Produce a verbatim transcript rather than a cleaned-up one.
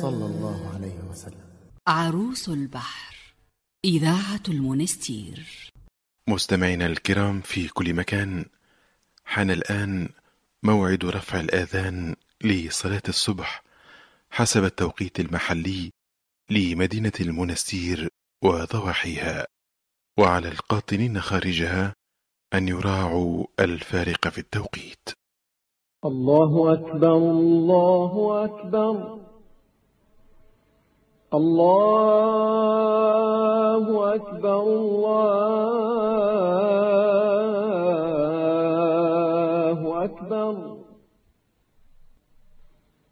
صلى الله عليه وسلم. عروس البحر، إذاعة المنستير. مستمعينا الكرام في كل مكان، حان الآن موعد رفع الآذان لصلاة الصبح حسب التوقيت المحلي لمدينة المنستير وضواحيها، وعلى القاطنين خارجها أن يراعوا الفارق في التوقيت. الله أكبر الله أكبر الله أكبر الله